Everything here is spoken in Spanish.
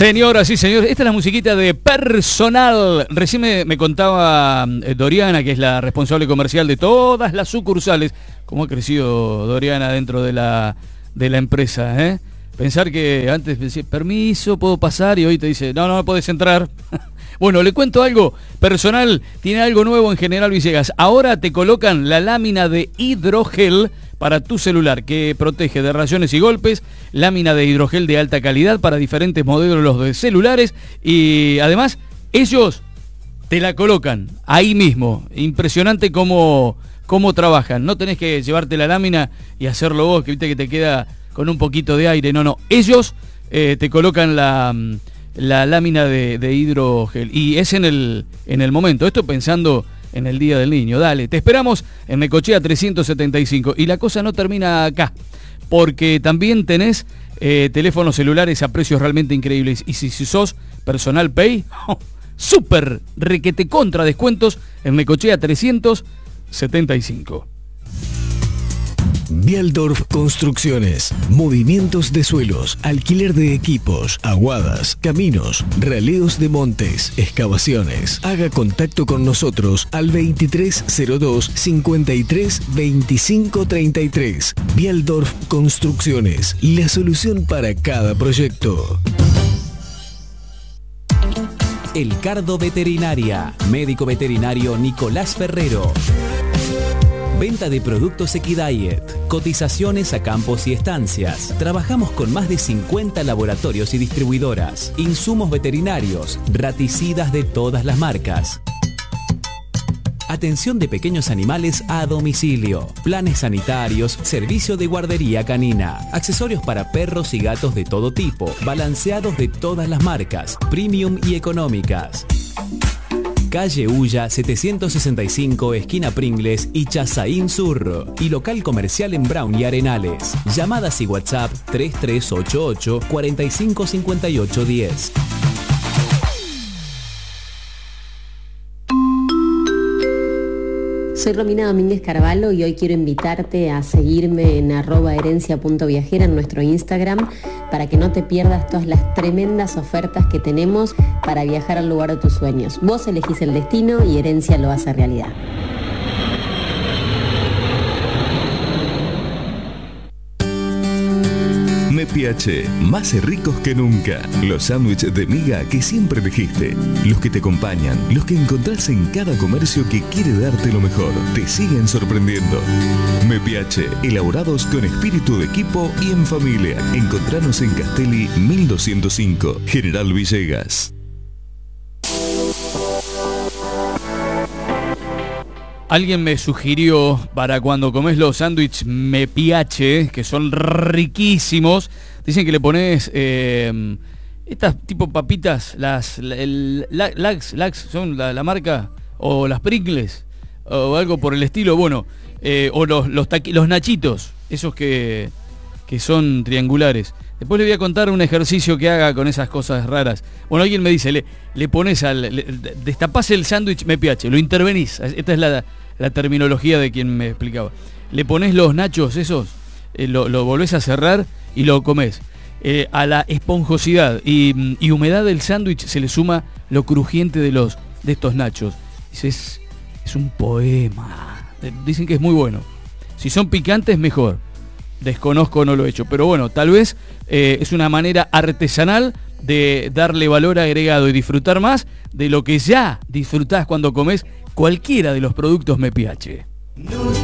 Señoras y señores, esta es la musiquita de Personal. Recién me contaba Doriana, que es la responsable comercial de todas las sucursales, cómo ha crecido Doriana dentro de la empresa, ¿eh? Pensar que antes decía, permiso, puedo pasar, y hoy te dice, no podés entrar. Bueno, le cuento algo. Personal tiene algo nuevo en General Villegas. Ahora te colocan la lámina de hidrogel para tu celular, que protege de rayones y golpes, lámina de hidrogel de alta calidad para diferentes modelos de celulares, y además ellos te la colocan ahí mismo. Impresionante cómo trabajan. No tenés que llevarte la lámina y hacerlo vos, que viste que te queda con un poquito de aire. No, ellos te colocan la lámina de hidrogel, y es en el momento. Esto pensando en el Día del Niño. Dale, te esperamos en Necochea 375. Y la cosa no termina acá, porque también tenés teléfonos celulares a precios realmente increíbles. Y si sos Personal Pay, súper requete contra descuentos en Necochea 375. Bialdorf Construcciones, movimientos de suelos, alquiler de equipos, aguadas, caminos, raleos de montes, excavaciones. Haga contacto con nosotros al 2302 53 25 33. Bialdorf Construcciones, la solución para cada proyecto. El Cardo Veterinaria, médico veterinario Nicolás Ferrero. Venta de productos Equidiet, cotizaciones a campos y estancias. Trabajamos con más de 50 laboratorios y distribuidoras. Insumos veterinarios, raticidas de todas las marcas. Atención de pequeños animales a domicilio. Planes sanitarios, servicio de guardería canina. Accesorios para perros y gatos de todo tipo. Balanceados de todas las marcas, premium y económicas. Calle Ulla 765, esquina Pringles y Chazaín Sur. Y local comercial en Brown y Arenales. Llamadas y WhatsApp 3388 455810. Soy Romina Domínguez Carvalho y hoy quiero invitarte a seguirme en @herencia.viajera en nuestro Instagram para que no te pierdas todas las tremendas ofertas que tenemos para viajar al lugar de tus sueños. Vos elegís el destino y Herencia lo hace realidad. MPH, más ricos que nunca. Los sándwiches de miga que siempre elegiste. Los que te acompañan, los que encontrás en cada comercio que quiere darte lo mejor. Te siguen sorprendiendo. MPH, elaborados con espíritu de equipo y en familia. Encontranos en Castelli 1205, General Villegas. Alguien me sugirió para cuando comes los sándwiches MPH, que son riquísimos, dicen que le pones estas tipo papitas, las Lax son la marca, o las Pringles, o algo por el estilo, bueno, o los nachitos, esos que son triangulares. Después le voy a contar un ejercicio que haga con esas cosas raras. Bueno, alguien me dice, le pones destapás el sándwich MPH, lo intervenís. Esta es la terminología de quien me explicaba. Le pones los nachos esos, lo volvés a cerrar y lo comés. A la esponjosidad y humedad del sándwich se le suma lo crujiente de estos nachos. Es un poema. Dicen que es muy bueno. Si son picantes, mejor. Desconozco, no lo he hecho, pero bueno, tal vez es una manera artesanal de darle valor agregado y disfrutar más de lo que ya disfrutás cuando comes cualquiera de los productos MPH.